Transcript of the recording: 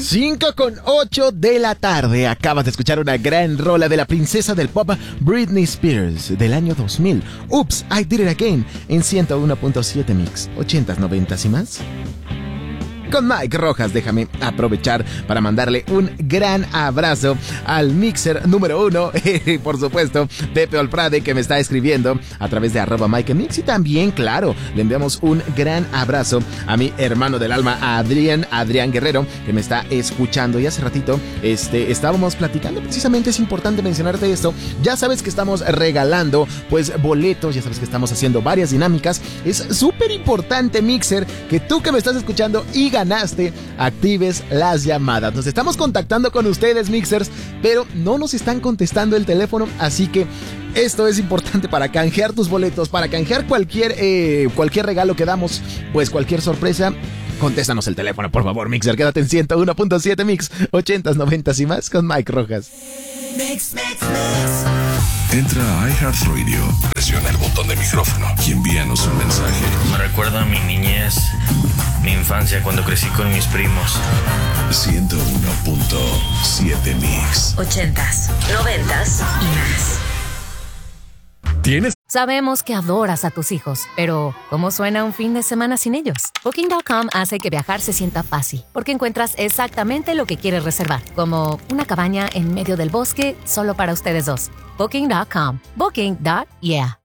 5:08 de la tarde. Acabas de escuchar una gran rola de la princesa del pop, Britney Spears, del año 2000. Oops, I Did It Again, en 101.7 Mix, 80s, 90s y más. Con Mike Rojas, déjame aprovechar para mandarle un gran abrazo al mixer número 1, por supuesto, Pepe Olprade, que me está escribiendo a través de @MikeMix. Y también, claro, le enviamos un gran abrazo a mi hermano del alma, Adrián Guerrero, que me está escuchando. Y hace ratito estábamos platicando, precisamente es importante mencionarte esto. Ya sabes que estamos regalando pues boletos, ya sabes que estamos haciendo varias dinámicas. Es súper importante, mixer, que tú que me estás escuchando y ganaste, actives las llamadas. Nos estamos contactando con ustedes, mixers, pero no nos están contestando el teléfono, así que esto es importante para canjear tus boletos, para canjear cualquier regalo que damos, pues cualquier sorpresa. Contéstanos el teléfono, por favor, mixer. Quédate en 101.7 Mix, 80s, 90s y más con Mike Rojas. Mix. Entra a iHeartRadio, presiona el botón de micrófono y envíanos un mensaje. Me recuerda a mi niñez, mi infancia cuando crecí con mis primos. 101.7 Mix. 80s, 90s y más. Sabemos que adoras a tus hijos, pero ¿cómo suena un fin de semana sin ellos? Booking.com hace que viajar se sienta fácil, porque encuentras exactamente lo que quieres reservar, como una cabaña en medio del bosque solo para ustedes dos. Booking.com. Booking.yeah.